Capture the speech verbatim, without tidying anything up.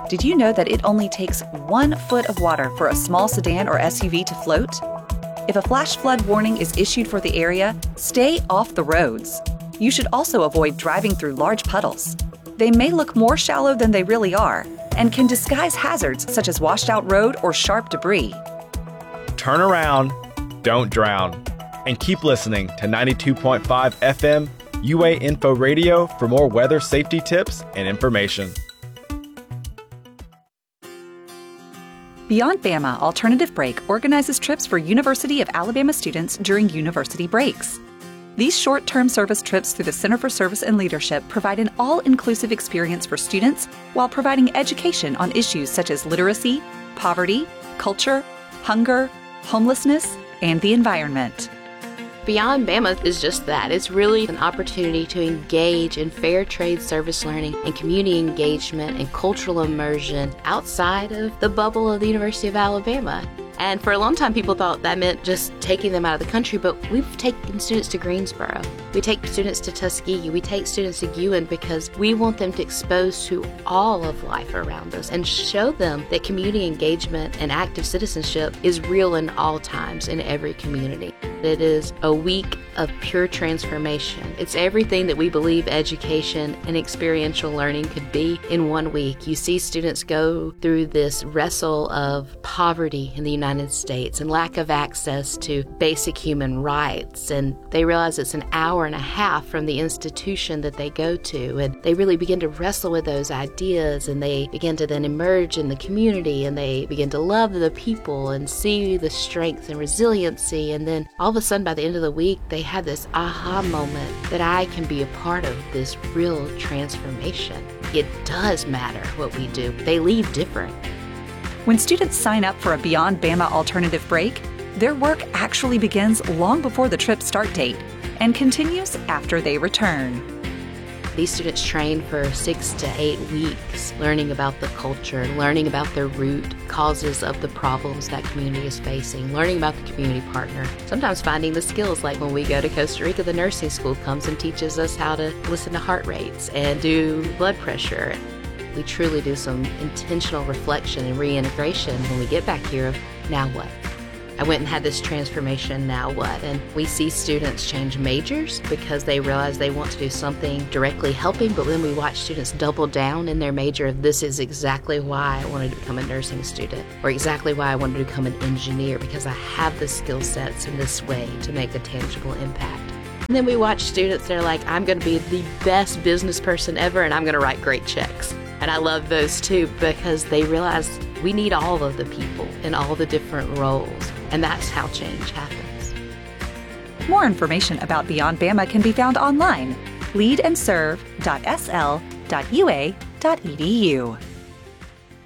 Did you know that it only takes one foot of water for a small sedan or S U V to float? If a flash flood warning is issued for the area, stay off the roads. You should also avoid driving through large puddles. They may look more shallow than they really are and can disguise hazards such as washed-out road or sharp debris. Turn around, don't drown, and keep listening to ninety-two point five F M U A Info Radio for more weather safety tips and information. Beyond Bama Alternative Break organizes trips for University of Alabama students during university breaks. These short-term service trips through the Center for Service and Leadership provide an all-inclusive experience for students while providing education on issues such as literacy, poverty, culture, hunger, homelessness, and the environment. Beyond Bama is just that. It's really an opportunity to engage in fair trade service learning and community engagement and cultural immersion outside of the bubble of the University of Alabama. And for a long time, people thought that meant just taking them out of the country, but we've taken students to Greensboro. We take students to Tuskegee. We take students to Ewan because we want them to expose to all of life around us and show them that community engagement and active citizenship is real in all times in every community. It is a week of pure transformation. It's everything that we believe education and experiential learning could be in one week. You see students go through this wrestle of poverty in the United States and lack of access to basic human rights, and they realize it's an hour and a half from the institution that they go to, and they really begin to wrestle with those ideas, and they begin to then emerge in the community, and they begin to love the people and see the strength and resiliency, and then all of a sudden by the end of the week they have this aha moment that I can be a part of this real transformation. It does matter what we do. They leave different. When students sign up for a Beyond Bama Alternative Break, their work actually begins long before the trip start date and continues after they return. These students train for six to eight weeks, learning about the culture, learning about the root causes of the problems that community is facing, learning about the community partner, sometimes finding the skills, like when we go to Costa Rica, the nursing school comes and teaches us how to listen to heart rates and do blood pressure. We truly do some intentional reflection and reintegration when we get back here of now what? I went and had this transformation, now what? And we see students change majors because they realize they want to do something directly helping, but then we watch students double down in their major of this is exactly why I wanted to become a nursing student, or exactly why I wanted to become an engineer, because I have the skill sets in this way to make a tangible impact. And then we watch students that are like, I'm going to be the best business person ever and I'm going to write great checks. And I love those too because they realize we need all of the people in all the different roles. And that's how change happens. More information about Beyond Bama can be found online, lead and serve dot s l dot u a dot e d u.